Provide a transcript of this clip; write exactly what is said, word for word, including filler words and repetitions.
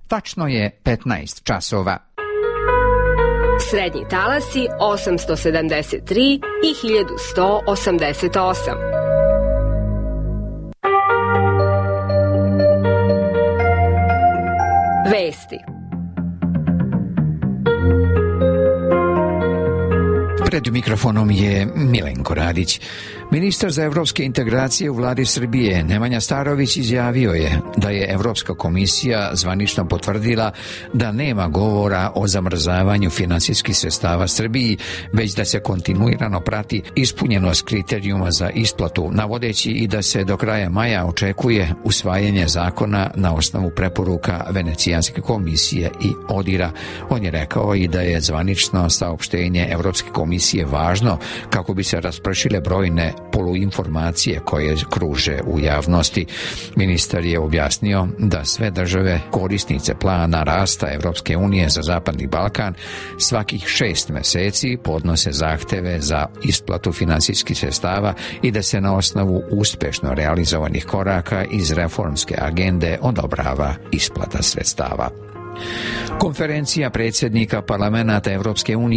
Tačno je petnaest časova. Srednji talasi osamsto sedamdeset tri i hiljadu sto osamdeset osam. Vesti. Pred mikrofonom je Milenko Radić. Ministar za evropske integracije u vladi Srbije Nemanja Starović izjavio je da je Evropska komisija zvanično potvrdila da nema govora o zamrzavanju finansijskih sredstava Srbiji, već da se kontinuirano prati ispunjenost kriterijuma za isplatu, navodeći i da se do kraja maja očekuje usvajanje zakona na osnovu preporuka Venecijanske komisije i ODIR-a. On je rekao i da je zvanično saopštenje Evropske komisije važno kako bi se raspršile brojne poluinformacije koje kruže u javnosti. Ministar je objasnio da sve države korisnice plana rasta Evropske unije za Zapadni Balkan svakih šest meseci podnose zahteve za isplatu finansijskih sredstava i da se na osnovu uspešno realizovanih koraka iz reformske agende odobrava isplata sredstava. Konferencija predsjednika parlamenata Evropske unije